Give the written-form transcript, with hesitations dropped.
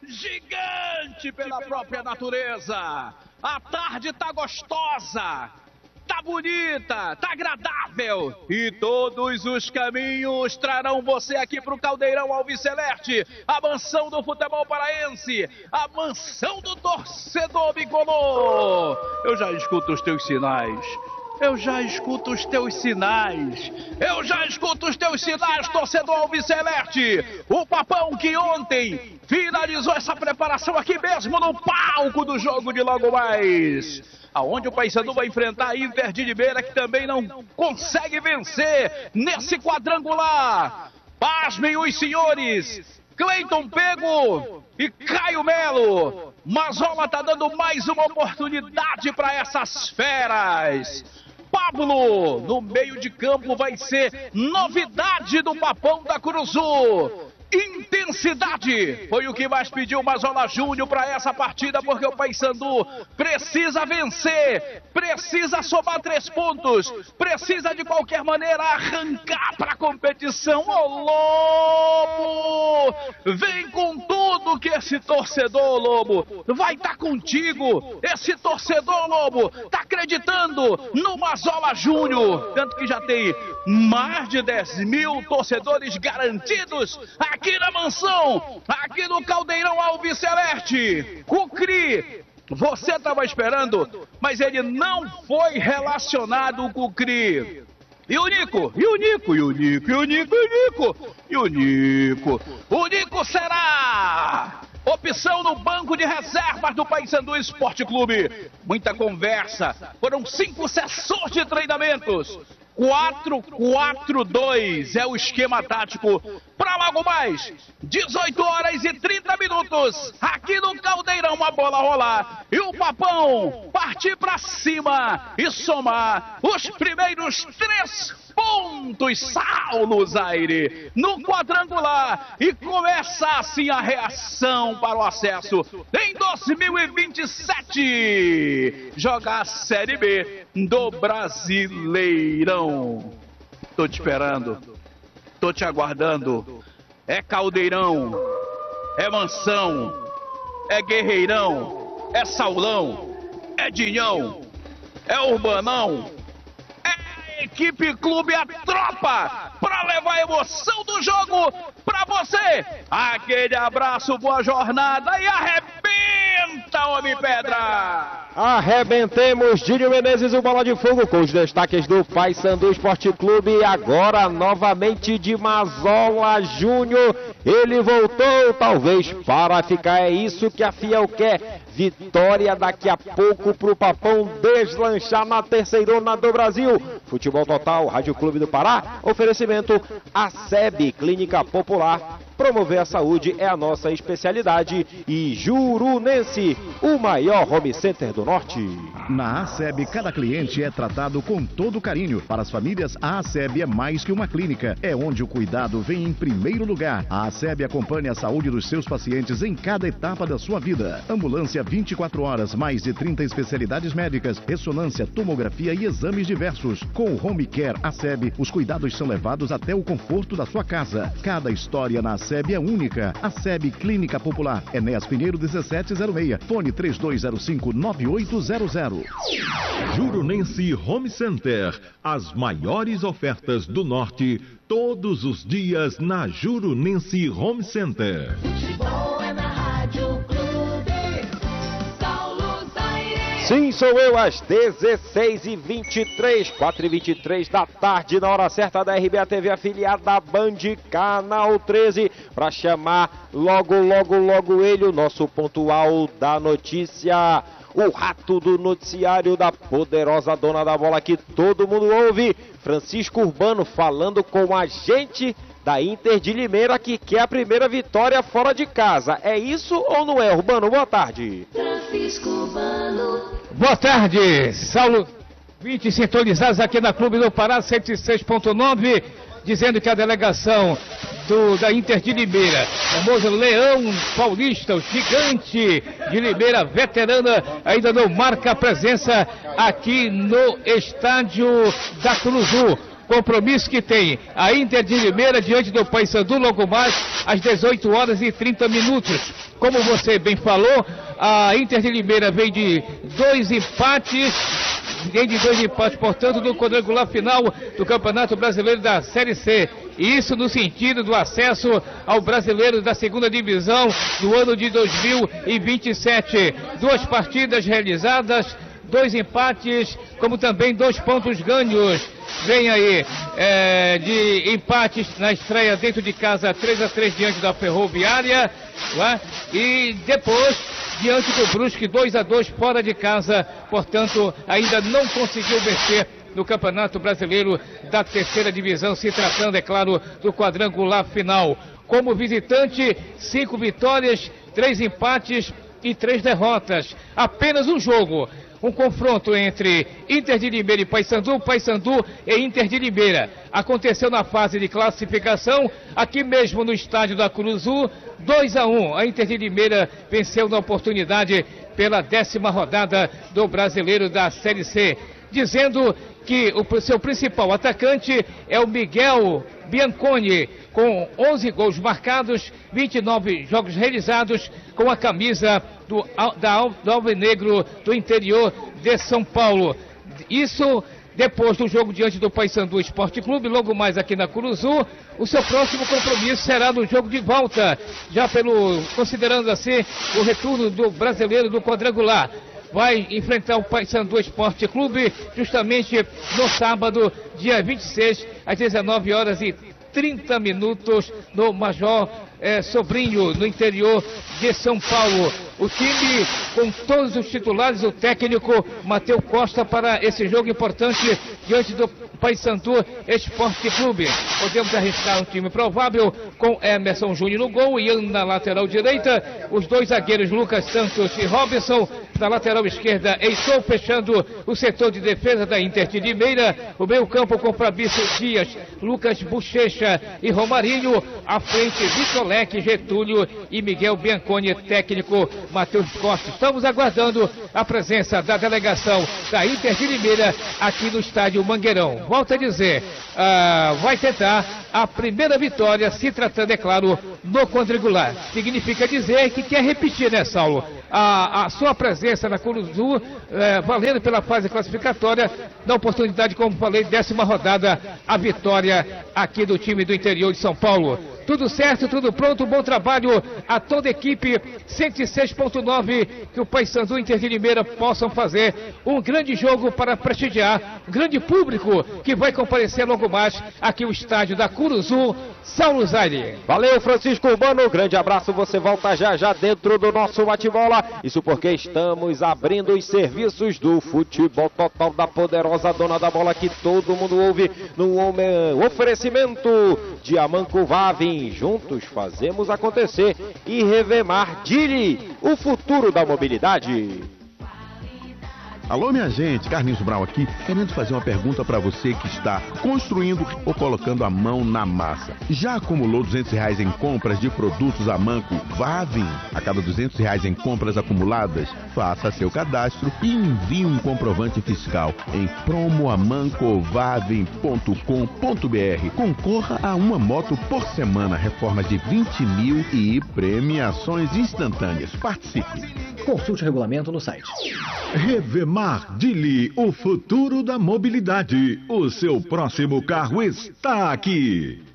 gigante pela própria natureza. A tarde tá gostosa, tá bonita, tá agradável. E todos os caminhos trarão você aqui pro Caldeirão Alviceleste, a mansão do futebol paraense, a mansão do torcedor bicolor. Eu já escuto os teus sinais. Eu já escuto os teus sinais. Eu já escuto os teus sinais, torcedor alviceleste. O Papão que ontem finalizou essa preparação aqui mesmo no palco do jogo de logo mais, aonde o Paysandu vai enfrentar a Inter de Limeira, que também não consegue vencer nesse quadrangular. Pasmem os senhores, Cleiton Pego e Caio Melo. Mazola tá dando mais uma oportunidade para essas feras. Pablo, no meio de campo, vai ser novidade do Papão da Curuzu. Intensidade foi o que mais pediu o Mazola Júnior para essa partida, porque o Paysandu precisa vencer, precisa somar 3 pontos, precisa de qualquer maneira arrancar para a competição. Ô Lobo, vem com tudo que esse torcedor, Lobo, vai estar contigo. Esse torcedor, Lobo, tá acreditando no Mazola Júnior, tanto que já tem mais de 10 mil torcedores garantidos aqui na mansão, aqui no Caldeirão Alviceleste. Cucri, você estava esperando, mas ele não foi relacionado com o Cri. E o Nico? O Nico será opção no banco de reservas do Paysandu Esporte Clube. Muita conversa, foram 5 sessões de treinamentos. 4-4-2 é o esquema tático para logo mais 18 horas e 30 minutos aqui no Caldeirão, a bola rolar e o Papão partir para cima e somar os primeiros 3 pontos, Saulo Zaire, no quadrangular, e começa assim a reação para o acesso em 2027, jogar a Série B do Brasileirão. Tô te esperando, tô te aguardando. É Caldeirão, é Mansão, é Guerreirão, é Saulão, é Dinhão, é Urbanão, equipe, clube, a tropa, para levar a emoção do jogo para você. Aquele abraço, boa jornada e arrebenta, homem pedra! Arrebentemos, Dílio Menezes, o Bola de Fogo, com os destaques do Paysandu Esporte Clube. Agora novamente de Mazola Júnior. Ele voltou, talvez para ficar. É isso que a Fiel quer. Vitória daqui a pouco para o Papão deslanchar na terceirona do Brasil. Futebol Total, Rádio Clube do Pará. Oferecimento ASEB, Clínica Popular. Promover a saúde é a nossa especialidade. E Jurunense, o maior home center do norte. Na ASEB, cada cliente é tratado com todo carinho. Para as famílias, a ASEB é mais que uma clínica. É onde o cuidado vem em primeiro lugar. A ASEB acompanha a saúde dos seus pacientes em cada etapa da sua vida. Ambulância 24 horas, mais de 30 especialidades médicas, ressonância, tomografia e exames diversos. Com o Home Care ASEB, os cuidados são levados até o conforto da sua casa. Cada história na ASEB é única. ASEB Clínica Popular, Enéas Pinheiro 1706, fone 3205-9800. Jurunense Home Center, as maiores ofertas do norte, todos os dias na Jurunense Home Center. Futebol é na Rádio Clube, Saulo Zaire. Sim, sou eu, às 16h23, 4h23 da tarde, na hora certa da RBA TV afiliada da Band, Canal 13, para chamar logo ele, o nosso pontual da notícia, o rato do noticiário da poderosa dona da bola que todo mundo ouve, Francisco Urbano, falando com a gente da Inter de Limeira, que quer a primeira vitória fora de casa. É isso ou não é, Urbano? Boa tarde. Francisco Urbano. Boa tarde, Saulo. 20 sintonizados aqui na Clube do Pará, 106.9, dizendo que a delegação da Inter de Limeira, famoso Leão Paulista, o gigante de Limeira, veterana, ainda não marca a presença aqui no estádio da Curuzu. compromisso que tem a Inter de Limeira diante do Paysandu logo mais às 18 horas e 30 minutos. Como você bem falou, a Inter de Limeira vem de 2 empates, portanto, no quadrangular final do Campeonato Brasileiro da Série C. Isso no sentido do acesso ao Brasileiro da Segunda Divisão no ano de 2027. 2 partidas realizadas, 2 empates, como também 2 pontos ganhos. Vem aí de empates na estreia dentro de casa, 3-3 diante da Ferroviária, e depois diante do Brusque, 2-2 fora de casa. Portanto, ainda não conseguiu vencer no Campeonato Brasileiro da Terceira Divisão, se tratando, é claro, do quadrangular final. Como visitante, 5 vitórias, 3 empates e 3 derrotas. Apenas um jogo. Um confronto entre Inter de Limeira e Paysandu, Paysandu e Inter de Limeira. Aconteceu na fase de classificação, aqui mesmo no estádio da Curuzu, 2-1. A Inter de Limeira venceu na oportunidade pela 10ª rodada do Brasileiro da Série C, dizendo que o seu principal atacante é o Miguel Bianconi, com 11 gols marcados, 29 jogos realizados com a camisa do Alvinegro do interior de São Paulo. Isso depois do jogo diante do Paysandu Esporte Clube, logo mais aqui na Curuzu. O seu próximo compromisso será no jogo de volta, já considerando assim o retorno do brasileiro do quadrangular. Vai enfrentar o Paysandu Esporte Clube justamente no sábado, dia 26, às 19 horas e 30 minutos, no Major Sobrinho, no interior de São Paulo. O time com todos os titulares, o técnico Matheus Costa para esse jogo importante diante do Paysandu Esporte Clube. Podemos arriscar um time provável com Emerson Júnior no gol, Ian na lateral direita, os 2 zagueiros Lucas Santos e Robson, na lateral esquerda Heitor, fechando o setor de defesa da Inter de Limeira, o meio campo com Fabrício Dias, Lucas Bochecha e Romarinho, à frente Vitor Leque, Getúlio e Miguel Bianconi, técnico Matheus Costa. Estamos aguardando a presença da delegação da Inter de Limeira aqui no estádio Mangueirão. Volto a dizer, vai tentar a primeira vitória, se tratando, é claro, no quadrangular. Significa dizer que quer repetir, né, Saulo? A sua presença na Curuzu, valendo pela fase classificatória, na oportunidade, como falei, 10ª rodada, a vitória aqui do time do interior de São Paulo. Tudo certo, tudo pronto, bom trabalho a toda a equipe. 106.9, que o Paysandu e Inter de Limeira possam fazer um grande jogo para prestigiar um grande público que vai comparecer logo mais aqui no estádio da Curuzu, Saulo Zaire. Valeu, Francisco Urbano, grande abraço, você volta já dentro do nosso bate-bola. Isso porque estamos abrindo os serviços do futebol total da poderosa dona da bola que todo mundo ouve no oferecimento de Amanco Vavin. Juntos fazemos acontecer. E Revemar Dili, o futuro da mobilidade. Alô, minha gente, Carlinhos Brau aqui, querendo fazer uma pergunta para você que está construindo ou colocando a mão na massa. Já acumulou R$200 em compras de produtos Amanco Vavin? A cada R$200 em compras acumuladas, faça seu cadastro e envie um comprovante fiscal em promoamancovavin.com.br. Concorra a uma moto por semana, reformas de 20 mil e premiações instantâneas. Participe! Consulte o regulamento no site. Revemar Dili, o futuro da mobilidade. O seu próximo carro está aqui.